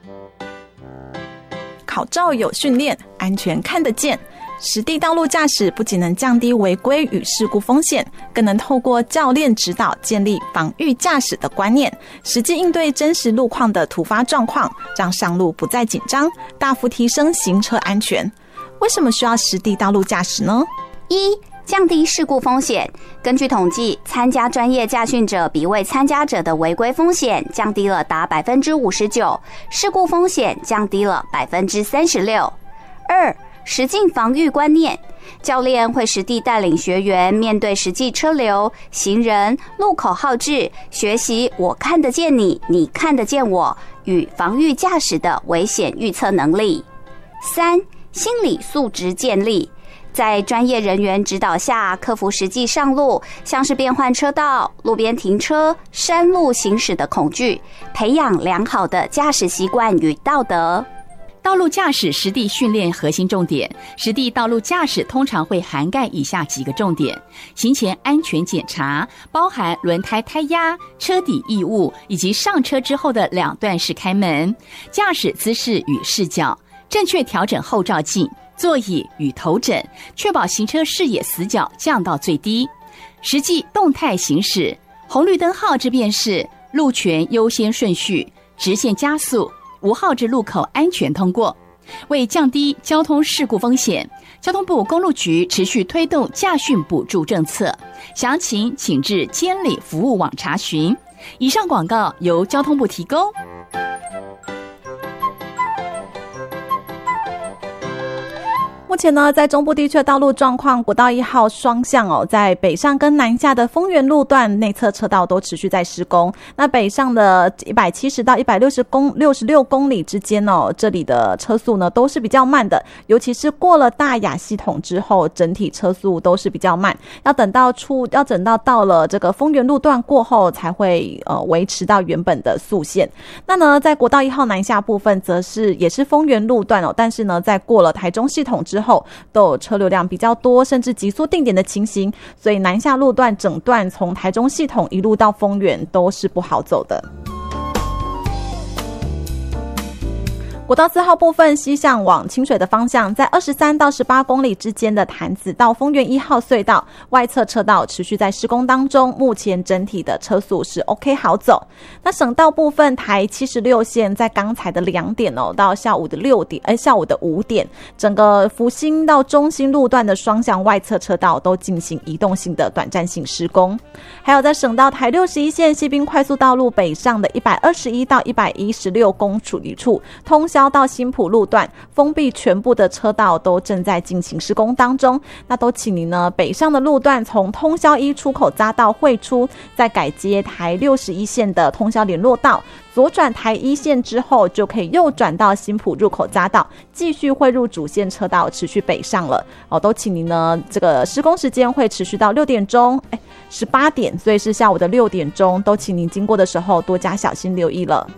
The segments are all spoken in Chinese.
考照有训练，安全看得见。实地道路驾驶不仅能降低违规与事故风险，更能透过教练指导建立防御驾驶的观念，实际应对真实路况的突发状况，让上路不再紧张，大幅提升行车安全。为什么需要实地道路驾驶呢？ 一、降低事故风险。根据统计，参加专业驾训者比未参加者的违规风险降低了达 59%， 事故风险降低了 36%。二、实境防御观念。教练会实地带领学员面对实际车流、行人、路口号志，学习我看得见你，你看得见我与防御驾驶的危险预测能力。三、心理素质建立。在专业人员指导下，克服实际上路，像是变换车道、路边停车、山路行驶的恐惧，培养良好的驾驶习惯与道德。 道路驾驶实地训练核心重点，实地道路驾驶通常会涵盖以下几个重点：行前安全检查，包含轮胎胎压、车底异物以及上车之后的两段式开门；驾驶姿势与视角，正确调整后照镜、座椅与头枕，确保行车视野死角降到最低；实际动态行驶，红绿灯号志辨识、路权优先顺序、直线加速、无号志路口安全通过。为降低交通事故风险，交通部公路局持续推动驾训补助政策，详情请至监理服务网查询。以上广告由交通部提供。 目前呢，在中部地区的道路状况，国道1号双向在北上跟南下的丰原路段内侧车道都持续在施工。那北上的170到166公里之间这里的车速呢都是比较慢的，尤其是过了大雅系统之后，整体车速都是比较慢。要等到了这个丰原路段过后，才会维持到原本的速线。那呢，在国道1号南下部分，则是也是丰原路段但是呢，在过了台中系统之后，都有车流量比较多，甚至急速定点的情形，所以南下路段整段从台中系统一路到丰原都是不好走的。国道4号部分西向往清水的方向，在23到18公里之间的潭子到丰原1号隧道外侧车道持续在施工当中，目前整体的车速是 OK 好走。那省道部分，台76线在刚才的2点到下午的5点，整个福兴到中兴路段的双向外侧车道都进行移动性的短暂性施工。还有在省道台61线西滨快速道路北上的121到116公里处，通宵到新埔路段封闭全部的车道都正在进行施工当中。那都请您呢，北上的路段从通宵1出口匝道汇出，再改接台61线的通宵联络道，左转台1线之后，就可以右转到新埔入口匝道，继续汇入主线车道，持续北上了。都请您呢，这个施工时间会持续到6点钟，18点，所以是下午的6点钟，都请您经过的时候多加小心留意了。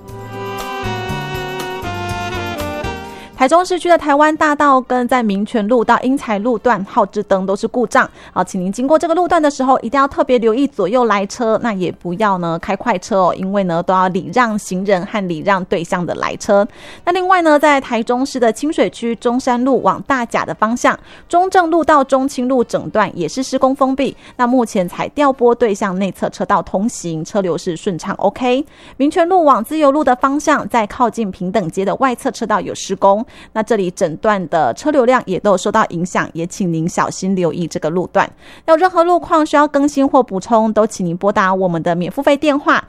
台中市区的台湾大道跟在民权路到英才路段号志灯都是故障，请您经过这个路段的时候一定要特别留意左右来车，那也不要呢开快车因为呢都要礼让行人和礼让对向的来车。那另外呢，在台中市的清水区中山路往大甲的方向，中正路到中清路整段也是施工封闭，那目前才调拨对向内侧车道通行，车流是顺畅 OK。 民权路往自由路的方向，在靠近平等街的外侧车道有施工，那这里整段的车流量也都有受到影响，也请您小心留意这个路段。有任何路况需要更新或补充，都请您拨打我们的免付费电话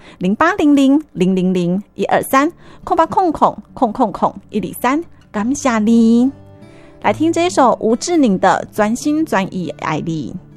0800-000-123-0800-103，感谢你。来听这一首吴志宁的《专心专意爱你》。